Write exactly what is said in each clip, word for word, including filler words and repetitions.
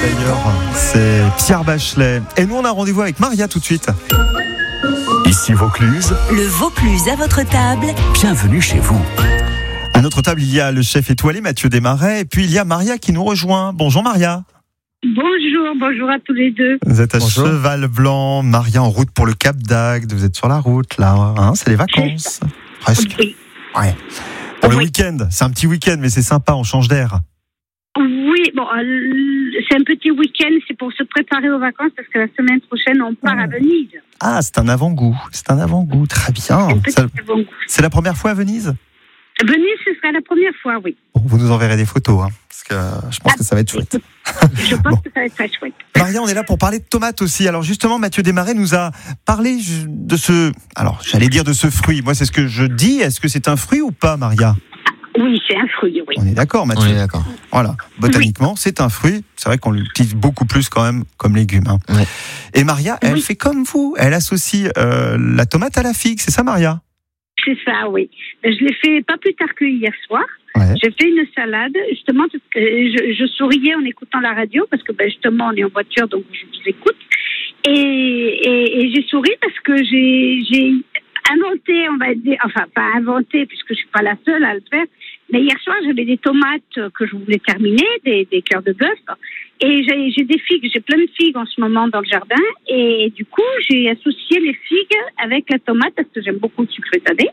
d'ailleurs, c'est Pierre Bachelet. Et nous, on a rendez-vous avec Maria tout de suite. Ici Vaucluse. Le Vaucluse à votre table. Bienvenue chez vous. À notre table, il y a le chef étoilé Mathieu Desmarais et puis il y a Maria qui nous rejoint. Bonjour Maria. Bonjour, bonjour à tous les deux. Vous êtes à Bonjour. Cheval Blanc, Maria en route pour le Cap d'Agde. Vous êtes sur la route là, hein, c'est les vacances. Presque. Oui. Ouais. Pour le Oui. week-end, c'est un petit week-end, mais c'est sympa, on change d'air. Oui, bon, euh, c'est un petit week-end, c'est pour se préparer aux vacances parce que la semaine prochaine, on part à Venise. Ah, c'est un avant-goût, c'est un avant-goût, très bien. Un petit Ça- avant-goût. C'est la première fois à Venise ? Venise, ce sera la première fois, oui. Bon, vous nous enverrez des photos, hein, parce que euh, je pense que ça va être chouette. Je pense Bon. que ça va être très chouette. Maria, on est là pour parler de tomates aussi. Alors justement, Mathieu Desmarais nous a parlé de ce... Alors, j'allais dire de ce fruit. Moi, c'est ce que je dis. Est-ce que c'est un fruit ou pas, Maria ? Oui, c'est un fruit, oui. On est d'accord, On Mathieu ? est d'accord. Voilà. Botaniquement, c'est un fruit. C'est vrai qu'on l'utilise beaucoup plus quand même comme légume. Hein. Ouais. Et Maria, elle Oui. fait comme vous. Elle associe euh, la tomate à la figue. C'est ça, Maria ? C'est ça, oui. Je l'ai fait pas plus tard que hier soir. Ouais. J'ai fait une salade, justement, parce que je, je souriais en écoutant la radio, parce que ben, justement, on est en voiture, donc je vous écoute. Et, et, et j'ai souri parce que j'ai, j'ai inventé, on va dire, enfin, pas inventé, puisque je suis pas la seule à le faire, mais hier soir, j'avais des tomates que je voulais terminer, des, des cœurs de bœuf, et j'ai, j'ai des figues, j'ai plein de figues en ce moment dans le jardin, et du coup, j'ai associé les figues avec la tomate, parce que j'aime beaucoup le sucre salé.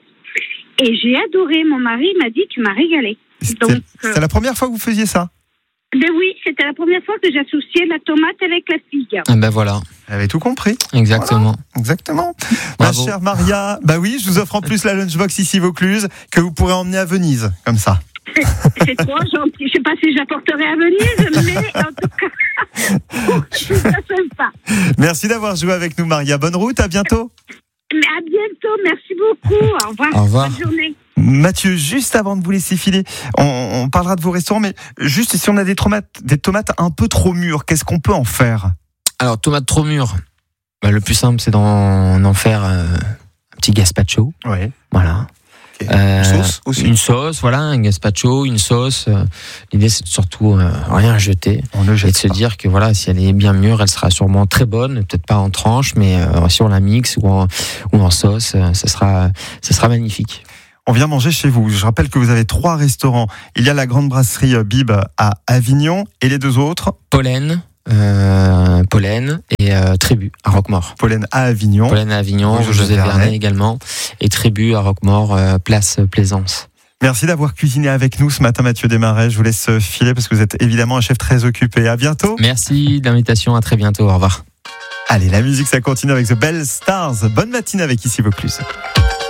Et j'ai adoré, mon mari m'a dit, tu m'as régalé. C'était Donc, euh, c'était la première fois que vous faisiez ça ? ben oui, c'était la première fois que j'associais la tomate avec la figue. Ah ben voilà, Elle avait tout compris. exactement. Exactement. Ma Bravo. chère Maria, bah oui, je vous offre en plus la lunchbox ici Vaucluse que vous pourrez emmener à Venise, comme ça. C'est, c'est trop gentil. Je sais pas si j'apporterai à Venise, mais en tout cas, c'est ça sympa. Merci d'avoir joué avec nous, Maria. Bonne route, à bientôt. Mais à bientôt, merci beaucoup. Au revoir. Au revoir. Bonne journée. Mathieu, juste avant de vous laisser filer, on, on parlera de vos restaurants, mais juste si on a des tomates, des tomates un peu trop mûres, qu'est-ce qu'on peut en faire ? Alors, tomate trop mûre, bah, le plus simple, c'est d'en, d'en faire euh, un petit gazpacho. Oui. Voilà. Euh, une sauce aussi. Une sauce, voilà, un gazpacho, une sauce. Euh, L'idée, c'est de surtout euh, rien jeter. On ne Et jette de se pas. dire que voilà, si elle est bien mûre, elle sera sûrement très bonne, peut-être pas en tranche, mais euh, si on la mixe ou en, ou en sauce, euh, ça sera, ça sera magnifique. On vient manger chez vous. Je rappelle que vous avez trois restaurants. Il y a la grande brasserie Bib à Avignon et les deux autres, Pollen, euh, Pollen et euh, Tribu à Roquemort. Pollen à Avignon. Pollen à Avignon, Rue Joseph José Vernet. Vernet également, et Tribu à Roquemort, euh, place Plaisance. Merci d'avoir cuisiné avec nous ce matin, Mathieu Desmarais. Je vous laisse filer parce que vous êtes évidemment un chef très occupé. À bientôt. Merci de l'invitation, à très bientôt, au revoir. Allez, la musique, ça continue avec The Bell Stars. Bonne matinée avec Ici Vaucluse.